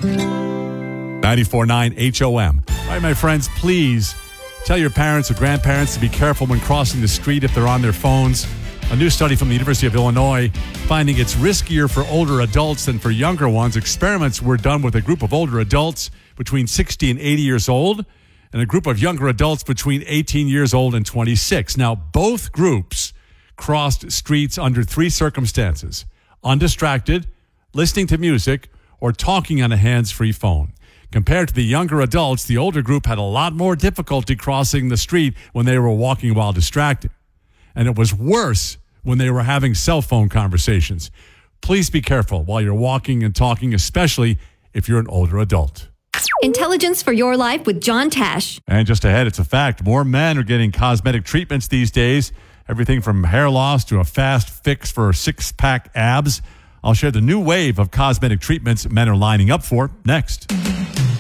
94.9 HOM. All right, my friends, please tell your parents or grandparents to be careful when crossing the street if they're on their phones. A new study from the University of Illinois finding it's riskier for older adults than for younger ones. Experiments were done with a group of older adults between 60 and 80 years old and a group of younger adults between 18 years old and 26. Now, both groups crossed streets under three circumstances: undistracted, listening to music, or talking on a hands-free phone. Compared to the younger adults, the older group had a lot more difficulty crossing the street when they were walking while distracted. And it was worse when they were having cell phone conversations. Please be careful while you're walking and talking, especially if you're an older adult. Intelligence for your life with John Tash. And just ahead, it's a fact. More men are getting cosmetic treatments these days. Everything from hair loss to a fast fix for six-pack abs. I'll share the new wave of cosmetic treatments men are lining up for next.